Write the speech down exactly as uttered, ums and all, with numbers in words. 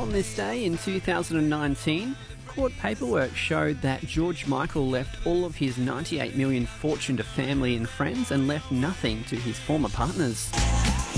On this day in two thousand nineteen, court paperwork showed that George Michael left all of his ninety-eight million fortune to family and friends and left nothing to his former partners.